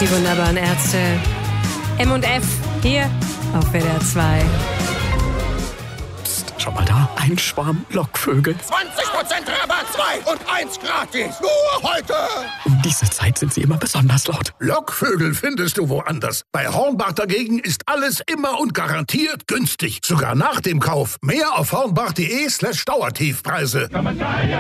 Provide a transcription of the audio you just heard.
Die wunderbaren Ärzte. M&F hier auf WDR 2. Psst, schau mal da, ein Schwarm Lockvögel. 20% Rabatt, 2 und 1 gratis. Nur heute. Um diese Zeit sind sie immer besonders laut. Lockvögel findest du woanders. Bei Hornbach dagegen ist alles immer und garantiert günstig. Sogar nach dem Kauf. Mehr auf hornbach.de/Dauertiefpreise.